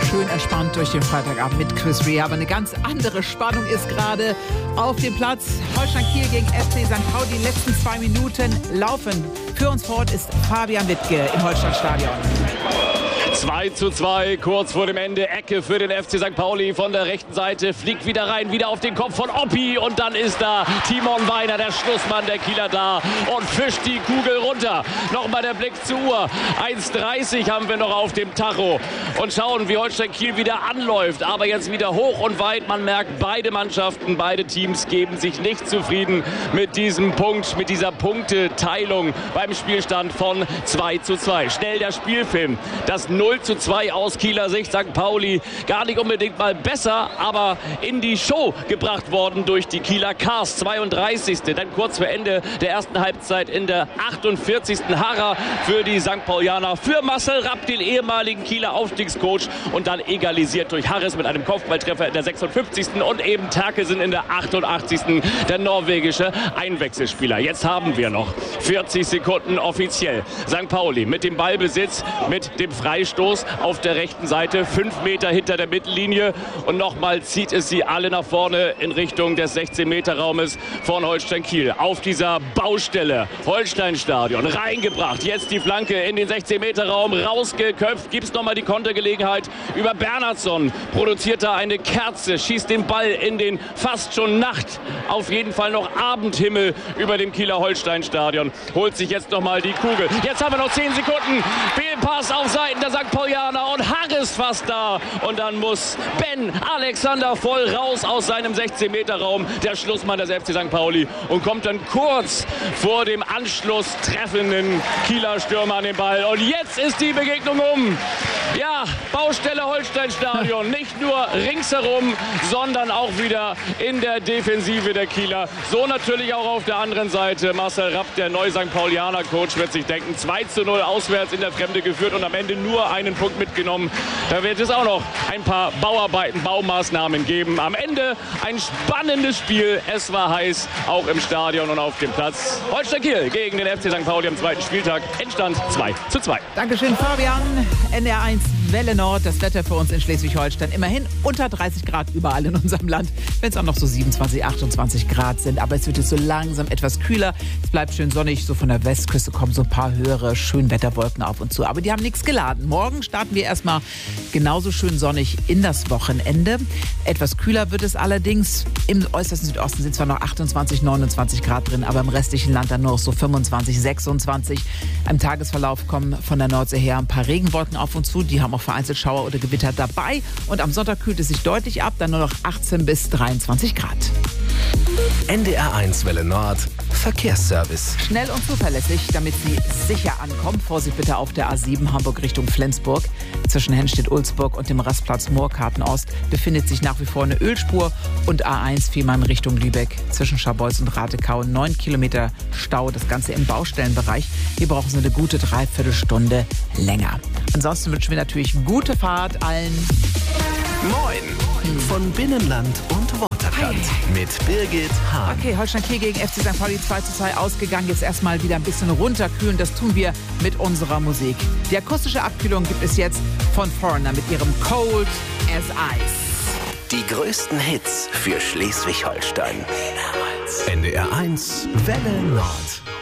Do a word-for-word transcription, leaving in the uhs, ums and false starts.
schön entspannt durch den Freitagabend mit Chris Rea. Aber eine ganz andere Spannung ist gerade auf dem Platz. Holstein Kiel gegen F C Sankt Pauli. Die letzten zwei Minuten laufen. Für uns fort ist Fabian Wittke im Holsteinstadion. zwei zu zwei, kurz vor dem Ende. Ecke für den F C Sankt Pauli von der rechten Seite. Fliegt wieder rein, wieder auf den Kopf von Oppi. Und dann ist da Timon Weiner, der Schlussmann der Kieler, da und fischt die Kugel runter. Nochmal der Blick zur Uhr. eins dreißig haben wir noch auf dem Tacho. Und schauen, wie Holstein Kiel wieder anläuft. Aber jetzt wieder hoch und weit. Man merkt, beide Mannschaften, beide Teams geben sich nicht zufrieden mit diesem Punkt, mit dieser Punkteteilung beim Spielstand von zwei zu zwei. Schnell der Spielfilm. Das null zu zwei aus Kieler Sicht. Sankt Pauli gar nicht unbedingt mal besser, aber in die Show gebracht worden durch die Kieler Cars. zweiunddreißigste Dann kurz vor Ende der ersten Halbzeit in der achtundvierzigsten Harrer für die Sankt Paulianer. Für Marcel Rapp, den ehemaligen Kieler Aufstiegscoach. Und dann egalisiert durch Harris mit einem Kopfballtreffer in der sechsundfünfzigsten Und eben Terkelsen in der achtundachtzigsten Der norwegische Einwechselspieler. Jetzt haben wir noch vierzig Sekunden offiziell. Sankt Pauli mit dem Ballbesitz, mit dem Freistoß auf der rechten Seite, fünf Meter hinter der Mittellinie. Und nochmal zieht es sie alle nach vorne in Richtung des sechzehn Meter Raumes von Holstein Kiel. Auf dieser Baustelle, Holsteinstadion, reingebracht. Jetzt die Flanke in den sechzehn Meter Raum, rausgeköpft. Gibt es nochmal die Kontergelegenheit über Bernhardsson. Produziert da eine Kerze, schießt den Ball in den fast schon Nacht, auf jeden Fall noch Abendhimmel über dem Kieler Holsteinstadion. Holt sich jetzt nochmal die Kugel. Jetzt haben wir noch zehn Sekunden. Fehlpass auf Seiten der Sankt Paulianer und Harris fast da. Und dann muss Ben Alexander voll raus aus seinem sechzehn Meter Raum, der Schlussmann des F C Sankt Pauli, und kommt dann kurz vor dem Anschluss treffenden Kieler Stürmer an den Ball. Und jetzt ist die Begegnung um. Ja, Baustelle Holsteinstadion. Nicht nur ringsherum, sondern auch wieder in der Defensive der Kieler. So natürlich auch auf der anderen Seite. Marcel Rapp, der neue Sankt Paulianer Coach, wird sich denken, zwei zu null auswärts in der Fremde geführt und am Ende nur einen Punkt mitgenommen. Da wird es auch noch ein paar Bauarbeiten, Baumaßnahmen geben. Am Ende ein spannendes Spiel. Es war heiß, auch im Stadion und auf dem Platz. Holstein Kiel gegen den F C Sankt Pauli am zweiten Spieltag. Endstand zwei zu zwei. Dankeschön, Fabian. N R eins Welle Nord. Das Wetter für uns in Schleswig-Holstein. Immerhin unter dreißig Grad überall in unserem Land. Wenn es auch noch so siebenundzwanzig, achtundzwanzig Grad sind. Aber es wird jetzt so langsam etwas kühler. Es bleibt schön sonnig. So von der Westküste kommen so ein paar höhere Schönwetterwolken auf und zu. Aber die haben nichts geladen. Morgen starten wir erstmal genauso schön sonnig in das Wochenende. Etwas kühler wird es allerdings. Im äußersten Südosten sind zwar noch achtundzwanzig, neunundzwanzig Grad drin, aber im restlichen Land dann nur noch so fünfundzwanzig, sechsundzwanzig. Im Tagesverlauf kommen von der Nordsee her ein paar Regenwolken auf uns zu. Die haben auch vereinzelt Schauer oder Gewitter dabei. Und am Sonntag kühlt es sich deutlich ab, dann nur noch achtzehn bis dreiundzwanzig Grad. N D R eins Welle Nord Verkehrsservice. Schnell und zuverlässig, damit Sie sicher ankommen. Vorsicht bitte auf der A sieben Hamburg Richtung Flensburg. Zwischen Hennstedt-Ulzburg und dem Rastplatz Moorkarten-Ost befindet sich nach wie vor eine Ölspur. Und A eins Fehmarn Richtung Lübeck zwischen Scharbeutz und Ratekau. Neun Kilometer Stau, das Ganze im Baustellenbereich. Hier brauchen Sie eine gute Dreiviertelstunde länger. Ansonsten wünschen wir natürlich gute Fahrt allen. Moin von Binnenland und Waterkant mit Birgit Hahn. Okay, Holstein Kiel gegen F C Sankt Pauli zwei zu zwei ausgegangen. Jetzt erstmal wieder ein bisschen runterkühlen. Das tun wir mit unserer Musik. Die akustische Abkühlung gibt es jetzt von Foreigner mit ihrem Cold as Ice. Die größten Hits für Schleswig-Holstein. N D R eins Welle Nord.